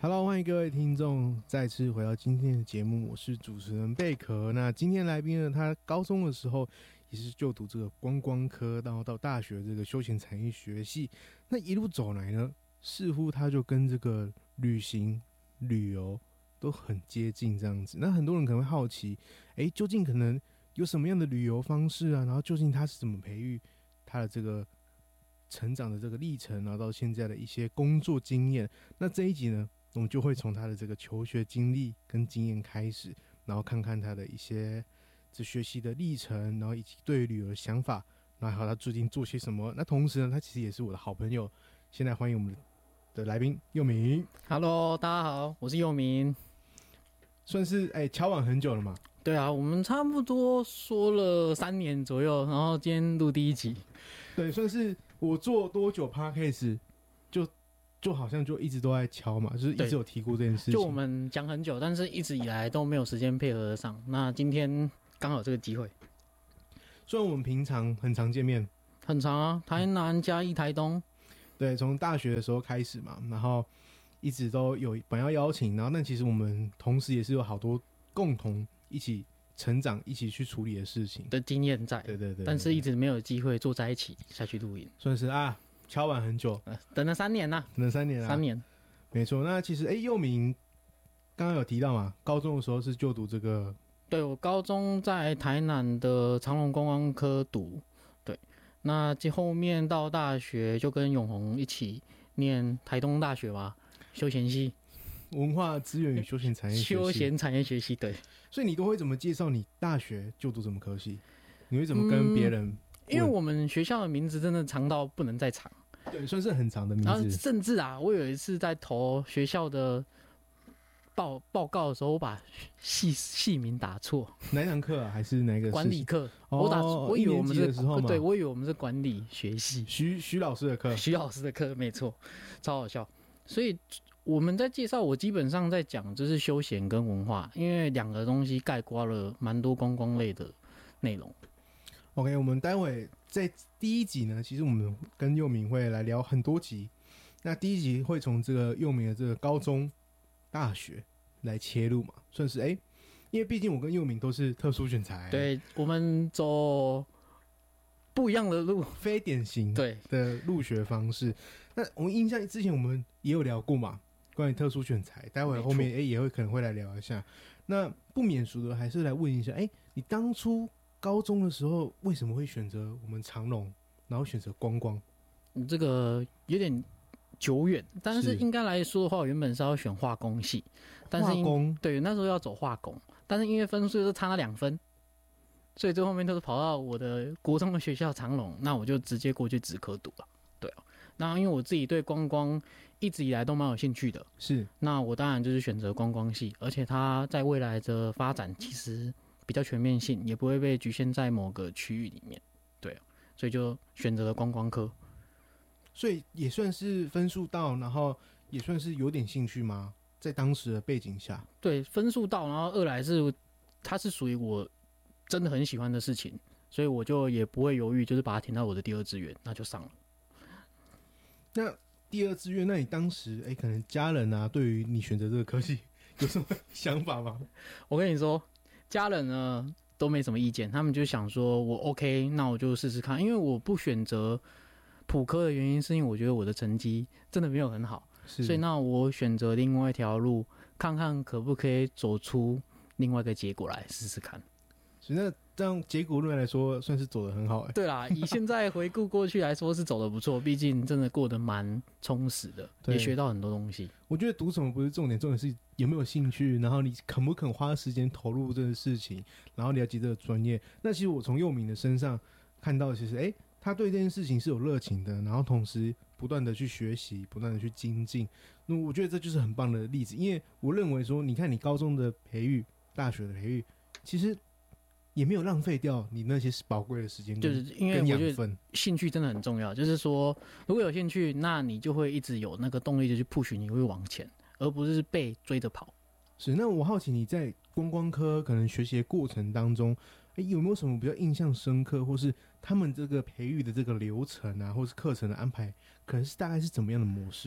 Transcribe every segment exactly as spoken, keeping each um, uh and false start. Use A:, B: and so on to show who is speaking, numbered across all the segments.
A: Hello， 欢迎各位听众再次回到今天的节目，我是主持人贝壳。那今天来宾呢，他高中的时候也是就读这个观光科，然后到大学这个休闲产业学系。那一路走来呢，似乎他就跟这个旅行、旅游都很接近这样子。那很多人可能会好奇，哎，究竟可能有什么样的旅游方式啊？然后究竟他是怎么培育他的这个成长的这个历程，然后到现在的一些工作经验？那这一集呢，我们就会从他的这个求学经历跟经验开始，然后看看他的一些这学习的历程，然后以及对于旅游的想法，然后还有他最近做些什么。那同时呢，他其实也是我的好朋友。现在欢迎我们的来宾佑明。
B: Hello， 大家好，我是佑明。
A: 算是哎敲碗很久了嘛？
B: 对啊，我们差不多说了三年左右，然后今天录第一集。
A: 对，算是我做多久 Podcast 就就好像就一直都在敲嘛，就是一直有提过这件事情。
B: 就我们讲很久，但是一直以来都没有时间配合得上。那今天刚好这个机会。
A: 虽然我们平常很常见面，
B: 很长啊，台南、嘉义、台东。
A: 对，从大学的时候开始嘛，然后一直都有本要邀请，然后但其实我们同时也是有好多共同一起成长、一起去处理的事情
B: 的经验在。
A: 对对 对, 对，
B: 但是一直没有机会坐在一起下去录音，
A: 算是啊。敲完很久、
B: 呃，等了三年呐、啊，
A: 等了三年啊，
B: 三年，
A: 没错。那其实，哎，佑明刚刚有提到嘛，高中的时候是就读这个，
B: 对，我高中在台南的长荣观光科读，对，那后面到大学就跟永宏一起念台东大学吧，休闲系，
A: 文化资源与休闲产业学系，
B: 休闲产业学系，对。
A: 所以你都会怎么介绍你大学就读什么科系？你会怎么跟别人、嗯？
B: 因为我们学校的名字真的长到不能再长。
A: 对，算是很长的名字。
B: 然后甚至啊，我有一次在投学校的报报告的时候，我把系系名打错。
A: 哪一堂课啊？还是哪个
B: 管理课？
A: 哦、
B: 我打，我以为我们是
A: 的时候嘛，
B: 对，我以为我们是管理学系。
A: 徐徐老师的课，
B: 徐老师的课，没错，超好笑。所以我们在介绍，我基本上在讲就是休闲跟文化，因为两个东西概括了蛮多观光类的内容。
A: OK， 我们待会在第一集呢，其实我们跟佑明会来聊很多集。那第一集会从这个佑明的这个高中、大学来切入嘛，算是哎、欸，因为毕竟我跟佑明都是特殊选材，
B: 对，我们走不一样的路，
A: 非典型
B: 对
A: 的入学方式。那我们印象之前我们也有聊过嘛，关于特殊选材，待会后面哎、欸、也会可能会来聊一下。那不免俗的还是来问一下，哎、欸，你当初高中的时候为什么会选择我们长荣，然后选择观光？
B: 这个有点久远，但是应该来说的话，我原本是要选化工系，但是
A: 化工
B: 对那时候要走化工，但是因为分数就差了两分，所以最后面都是跑到我的国中的学校长荣，那我就直接过去职科读了。对啊，那因为我自己对观光一直以来都蛮有兴趣的，
A: 是，
B: 那我当然就是选择观光系，而且它在未来的发展其实比较全面性，也不会被局限在某个区域里面，对啊，所以就选择了观光科。
A: 所以也算是分数到，然后也算是有点兴趣吗？在当时的背景下，
B: 对，分数到，然后二来是它是属于我真的很喜欢的事情，所以我就也不会犹豫，就是把它填到我的第二志愿，那就上了。
A: 那第二志愿，那你当时哎，可能家人啊，对于你选择这个科系有什么想法吗？
B: 我跟你说，家人呢都没什么意见，他们就想说我 OK， 那我就试试看，因为我不选择普科的原因是因为我觉得我的成绩真的没有很好，所以那我选择另外一条路，看看可不可以走出另外一个结果来试试看。
A: 所以那这样结果论来说，算是走得很好哎。
B: 对啦，以现在回顾过去来说是走得不错，毕竟真的过得蛮充实的，也学到很多东西。我
A: 觉得读什么不是重点，重点是有没有兴趣，然后你肯不肯花时间投入这个事情，然后了解这个专业。那其实我从佑明的身上看到，其实哎。他对这件事情是有热情的，然后同时不断的去学习，不断的去精进。那我觉得这就是很棒的例子，因为我认为说，你看你高中的培育、大学的培育，其实也没有浪费掉你那些宝贵的时间，
B: 就是因为我觉得兴趣真的很重要。就是说，如果有兴趣，那你就会一直有那个动力，就去 push 你会往前，而不是被追着跑。
A: 是，那我好奇你在观光科可能学习的过程当中，欸，有没有什么比较印象深刻，或是他们这个培育的这个流程啊，或是课程的安排，可能是大概是怎么样的模式？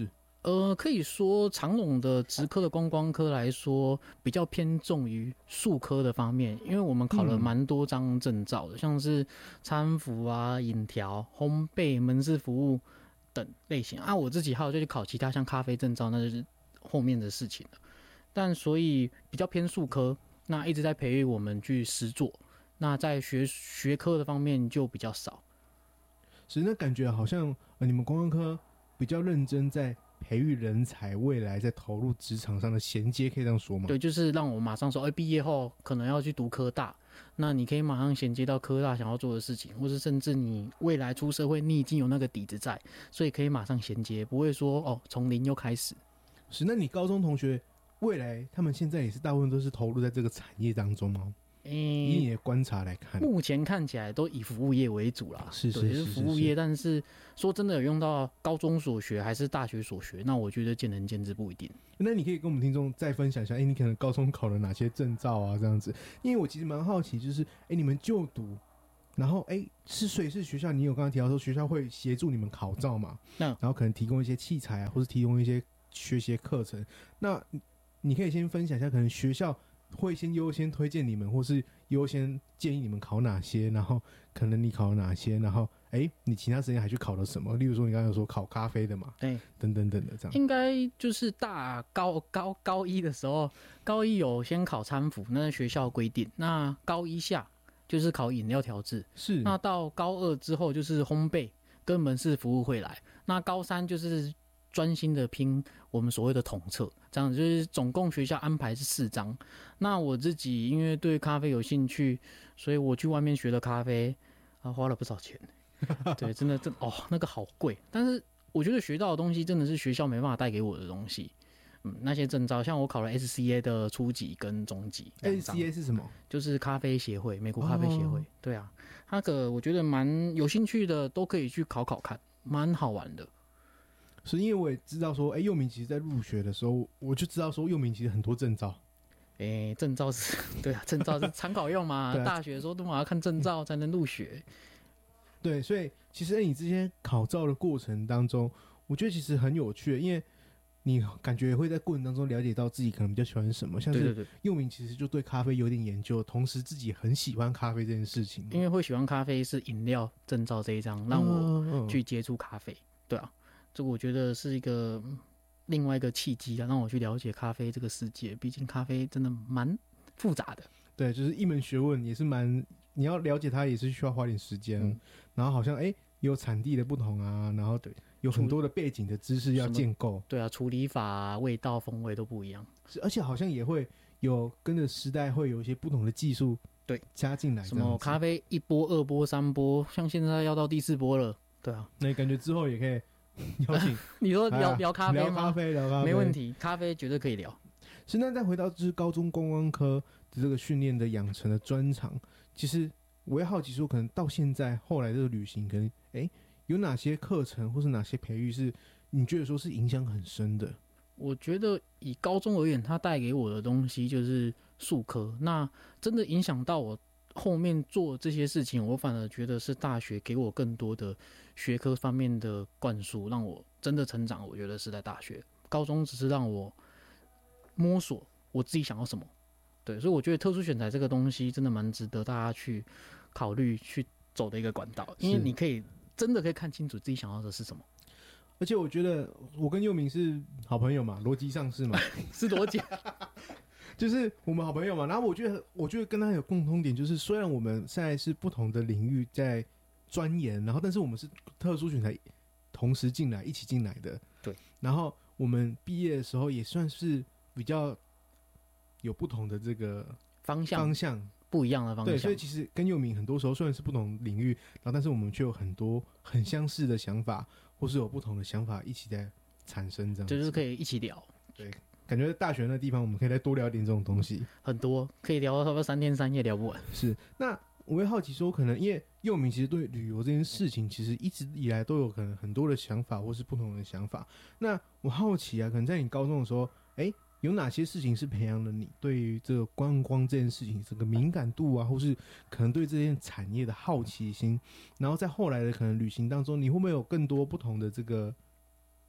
B: 呃，可以说长荣的职科的观光科来说，比较偏重于术科的方面，因为我们考了蛮多张证照的，嗯、像是餐服啊、饮调、烘焙、门市服务等类型啊。我自己还有就去考其他像咖啡证照，那就是后面的事情了。但所以比较偏术科，那一直在培育我们去实作。那在学学科的方面就比较少。
A: 是，那感觉好像、呃、你们观光科比较认真在培育人才，未来在投入职场上的衔接，可以这样说吗？
B: 对，就是让我马上说，哎、欸，毕业后可能要去读科大，那你可以马上衔接到科大想要做的事情，或是甚至你未来出社会，你已经有那个底子在，所以可以马上衔接，不会说哦从零又开始。
A: 是，那你高中同学未来他们现在也是大部分都是投入在这个产业当中吗？嗯、以你的观察来看，
B: 目前看起来都以服务业为主啦，
A: 是是 是, 是, 是,
B: 是服务业。但是说真的，有用到高中所学还是大学所学，那我觉得见仁见智，不一定。
A: 那你可以跟我们听众再分享一下，哎、欸，你可能高中考了哪些证照啊？这样子，因为我其实蛮好奇，就是哎、欸，你们就读，然后哎、欸，是所以是学校，你有刚刚提到说学校会协助你们考照嘛？那然后可能提供一些器材啊，或是提供一些学习课程。那你可以先分享一下，可能学校会先优先推荐你们，或是优先建议你们考哪些，然后可能你考了哪些，然后哎、欸，你其他时间还去考了什么？例如说你刚刚有说考咖啡的嘛，
B: 对，
A: 等等等的这样。
B: 应该就是大高高高一的时候，高一有先考餐服，那是学校规定。那高一下就是考饮料调制，
A: 是。
B: 那到高二之后就是烘焙跟门市服务会来。那高三就是专心的拼我们所谓的统测，这样子就是总共学校安排是四张。那我自己因为对咖啡有兴趣，所以我去外面学的咖啡啊，花了不少钱。对，真的真哦，那个好贵。但是我觉得学到的东西真的是学校没办法带给我的东西。嗯，那些证照，像我考了 S C A 的初级跟中级。
A: S C A 是什么？
B: 就是咖啡协会，美国咖啡协会。哦、对啊，那个我觉得蛮有兴趣的，都可以去考考看，蛮好玩的。
A: 是因为我也知道说，哎、欸，佑明其实在入学的时候，我就知道说佑明其实很多证照。
B: 哎、欸，证照是，对啊，证照是参考用嘛。啊、大学的时候都嘛要看证照才能入学。
A: 对，所以其实、欸、你之前考照的过程当中，我觉得其实很有趣，因为你感觉会在过程当中了解到自己可能比较喜欢什么。像是佑明其实就对咖啡有点研究，同时自己很喜欢咖啡这件事情。
B: 因为会喜欢咖啡是饮料证照这一张让我去接触咖啡。嗯嗯对啊，这个我觉得是一个另外一个契机啊，让我去了解咖啡这个世界。毕竟咖啡真的蛮复杂的。
A: 对，就是一门学问，也是蛮你要了解它，也是需要花点时间。嗯、然后好像哎、欸，有产地的不同啊，然后对，有很多的背景的知识要建构。
B: 对啊，处理法、啊、味道、风味都不一样。
A: 是，而且好像也会有跟着时代会有一些不同的技术
B: 对
A: 加进来。
B: 什么咖啡一波、二波、三波，像现在要到第四波了。对啊，
A: 那感觉之后也可以邀请
B: 你说聊、哎、聊咖啡吗？
A: 聊咖啡，聊咖啡，
B: 没问题，咖啡绝对可以聊。
A: 是，那再回到就是高中观光科的这个训练的养成的专长，其实我也好奇说，可能到现在后来这个旅行，可能哎、欸、有哪些课程或是哪些培育是你觉得说是影响很深的？
B: 我觉得以高中而言，它带给我的东西就是术科，那真的影响到我后面做这些事情，我反而觉得是大学给我更多的学科方面的灌输，让我真的成长。我觉得是在大学，高中只是让我摸索我自己想要什么。对，所以我觉得特殊选材这个东西真的蛮值得大家去考虑去走的一个管道，因为你可以真的可以看清楚自己想要的是什么。
A: 而且我觉得我跟佑明是好朋友嘛，逻辑上是嘛，
B: 是逻辑，
A: 就是我们好朋友嘛。然后我觉得，我觉得跟他有共通点，就是虽然我们现在是不同的领域在钻研，然后但是我们是特殊选材同时进来一起进来的。
B: 对，
A: 然后我们毕业的时候也算是比较有不同的这个
B: 方向，
A: 方向
B: 不一样的方向。
A: 对，所以其实跟佑明很多时候虽然是不同领域，然后但是我们却有很多很相似的想法，或是有不同的想法一起在产生，这样子
B: 就是可以一起聊。
A: 对，感觉在大学那地方我们可以再多聊点这种东西，
B: 很多可以聊到差不多三天三夜聊不完。
A: 是，那我会好奇说，可能因为佑明其实对旅游这件事情，其实一直以来都有可能很多的想法，或是不同的想法。那我好奇啊，可能在你高中的时候，哎、欸。有哪些事情是培养了你对于这个观光这件事情这个敏感度啊，或是可能对这件产业的好奇心？然后在后来的可能旅行当中，你会不会有更多不同的这个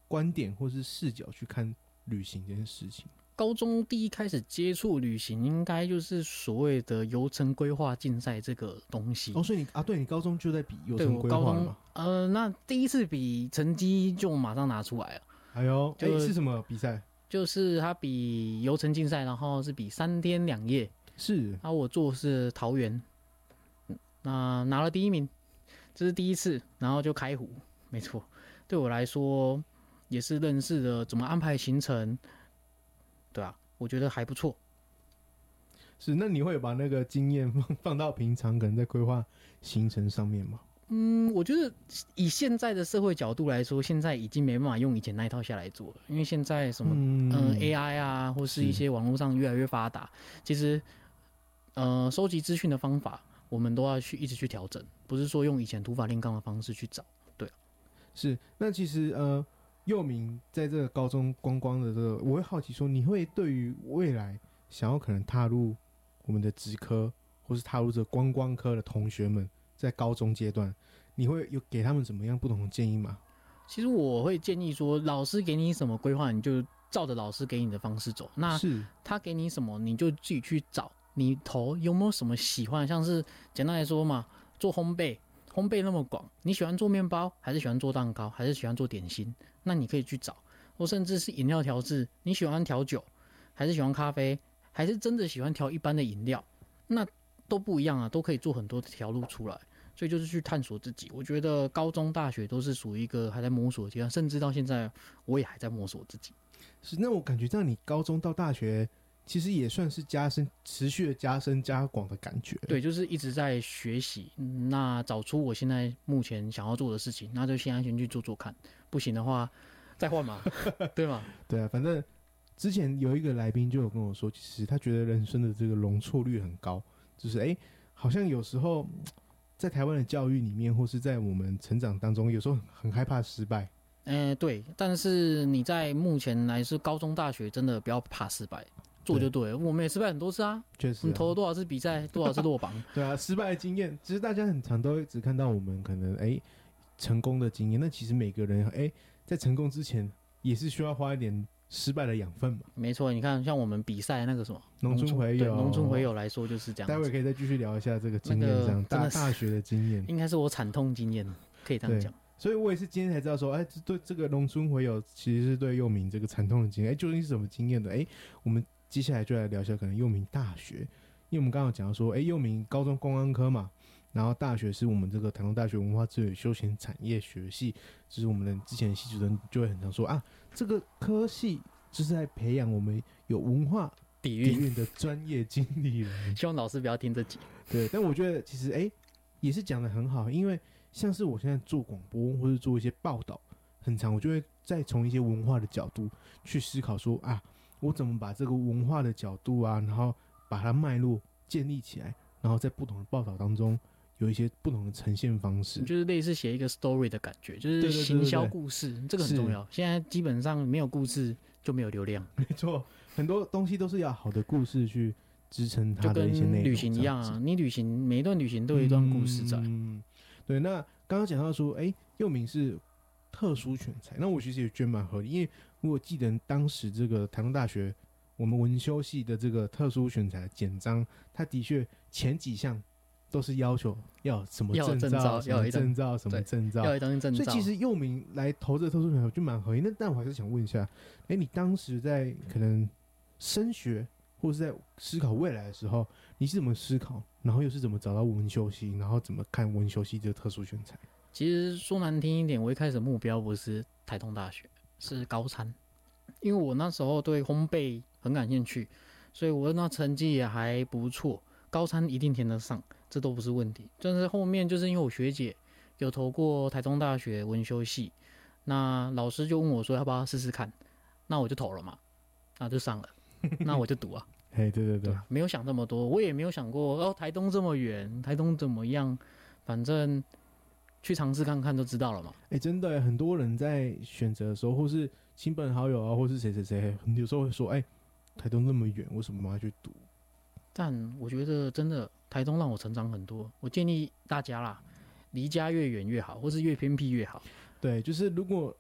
A: 观点或是视角去看旅行这件事情？
B: 高中第一开始接触旅行，应该就是所谓的游程规划竞赛这个东西。
A: 哦，所以你啊，对你高中就在比游程规划了吗？
B: 呃，那第一次比成绩就马上拿出来了。
A: 哎呦，哎、欸，是什么比赛？
B: 就是他比游程竞赛，然后是比三天两夜。
A: 是，
B: 然后我做的是桃园，那拿了第一名，这是第一次，然后就开湖，没错，对我来说也是认识了怎么安排行程，对啊，我觉得还不错。
A: 是，那你会把那个经验放放到平常可能在规划行程上面吗？
B: 嗯，我觉得以现在的社会角度来说，现在已经没办法用以前那一套下来做了，因为现在什么嗯、呃、A I 啊，或是一些网络上越来越发达，其实呃收集资讯的方法，我们都要去一直去调整，不是说用以前土法炼钢的方式去找。对，
A: 是。那其实呃，佑明在这个高中观光的这个，我会好奇说，你会对于未来想要可能踏入我们的职科，或是踏入这个观光科的同学们，在高中阶段，你会有给他们怎么样不同的建议吗？
B: 其实我会建议说，老师给你什么规划，你就照着老师给你的方式走。那他给你什么，你就自己去找。你头有没有什么喜欢？像是简单来说嘛，做烘焙，烘焙那么广，你喜欢做面包，还是喜欢做蛋糕，还是喜欢做点心？那你可以去找。或甚至是饮料调制，你喜欢调酒，还是喜欢咖啡，还是真的喜欢调一般的饮料？那都不一样啊，都可以做很多条路出来。所以就是去探索自己。我觉得高中、大学都是属于一个还在摸索的阶段，甚至到现在我也还在摸索自己。
A: 是，那我感觉这样，你高中到大学其实也算是加深、持续的加深加广的感觉。
B: 对，就是一直在学习。嗯、那找出我现在目前想要做的事情，那就先安全去做做看。不行的话，再换嘛，对吗？
A: 对啊，反正之前有一个来宾就有跟我说，其实他觉得人生的这个容错率很高，就是哎、欸，好像有时候。在台湾的教育里面，或是在我们成长当中，有时候很害怕失败。
B: 嗯、呃，对。但是你在目前来说，高中、大学真的不要怕失败，做就对了。我们也失败很多次啊，
A: 确实、啊。
B: 你投了多少次比赛，多少次落榜？
A: 对啊，失败的经验，其实大家很常都会只看到我们可能哎、欸、成功的经验，那其实每个人哎、欸、在成功之前，也是需要花一点失败的养分嘛。
B: 没错，你看像我们比赛那个什么
A: 农村回友，
B: 农村回友来说就是这样。
A: 待会可以再继续聊一下这个经验，这样、那个、大大学的经验，
B: 应该是我惨痛经验，可以这样讲。
A: 所以我也是今天才知道说，哎，对这个农村回友其实是对佑明这个惨痛的经验，哎，究竟是什么经验的？哎，我们接下来就来聊一下可能佑明大学，因为我们刚刚讲到说，哎，佑明高中观光科嘛，然后大学是我们这个台东大学文化资源休闲产业学系，就是我们的之前的系主任就会很常说啊，这个科系就是在培养我们有文化底蕴的专业经理人。
B: 希望老师不要听这集。
A: 对，但我觉得其实哎、欸，也是讲得很好，因为像是我现在做广播或是做一些报道，很常我就会再从一些文化的角度去思考说啊，我怎么把这个文化的角度啊，然后把它脉络建立起来，然后在不同的报道当中有一些不同的呈现方式，
B: 就是类似写一个 story 的感觉，就是行销故事，对对对对对，这个很重要。现在基本上没有故事就没有流量，
A: 没错，很多东西都是要好的故事去支撑它的一些内容，就跟
B: 旅行一样啊，你旅行每一段旅行都有一段故事在。
A: 嗯，对。那刚刚讲到说，哎、欸，佑明是特殊选材，那我其实也觉得蛮合理，因为我记得当时这个台东大学我们文修系的这个特殊选材简章，它的确前几项都是要求要什么证照、什么证照、什么证照，
B: 要一张证照。
A: 所以其实佑明来投这个特殊选材就蛮合理。那但我还是想问一下，哎、欸，你当时在可能升学或是在思考未来的时候，你是怎么思考？然后又是怎么找到文修系？然后怎么看文修系这个特殊选材？
B: 其实说难听一点，我一开始目标不是台东大学，是高餐，因为我那时候对烘焙很感兴趣，所以我那成绩也还不错，高餐一定填得上，这都不是问题。但是后面就是因为我学姐有投过台东大学文修系，那老师就问我说要不要试试看，那我就投了嘛，那就上了，那我就读啊。
A: 哎，对对 对, 对，
B: 没有想那么多，我也没有想过哦，台东这么远，台东怎么样？反正去尝试看看就知道了嘛。
A: 哎，真的，很多人在选择的时候，或是亲朋好友啊，或是谁谁谁，有时候会说，哎，台东那么远，为什么要去读？
B: 但我觉得真的台东让我成长很多，我建议大家啦，离家越远越好，或是越偏僻越好。
A: 对，就是如果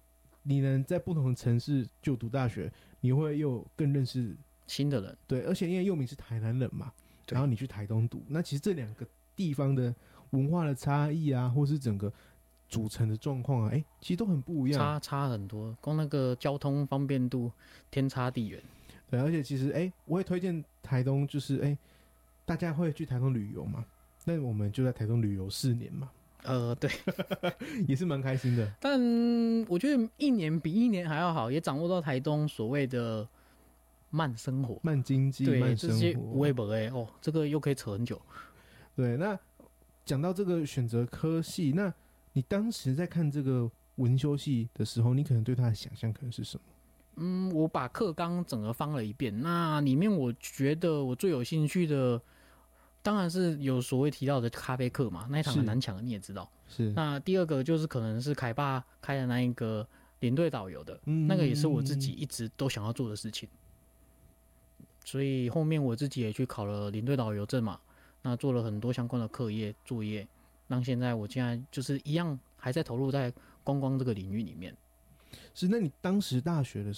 A: 你能在不同的城市就读大学，你会又更认识
B: 新的人。
A: 对，而且因为佑明是台南人嘛，然后你去台东读，那其实这两个地方的文化的差异啊，或是整个组成的状况啊，哎、欸，其实都很不一样，
B: 差差很多，光那个交通方便度天差地远。
A: 对，而且其实哎、欸，我会推荐台东，就是哎、欸，大家会去台东旅游嘛，那我们就在台东旅游四年嘛。
B: 呃，对，
A: 也是蛮开心的。
B: 但我觉得一年比一年还要好，也掌握到台东所谓的慢生活、
A: 慢经济、慢生活。
B: 这些无为不为哦，这个又可以扯很久。
A: 对，那讲到这个选择科系，那你当时在看这个文修系的时候，你可能对它的想象可能是什么？
B: 嗯，我把课纲整个翻了一遍，那里面我觉得我最有兴趣的。当然是有所谓提到的咖啡课嘛，那一堂很难抢的，你也知道。
A: 是。
B: 那第二个就是可能是凯爸开的那一个领队导游的、嗯，那个也是我自己一直都想要做的事情。所以后面我自己也去考了领队导游证嘛，那做了很多相关的课业作业，让现在我现在就是一样还在投入在观光这个领域里面。
A: 是，那你当时大学的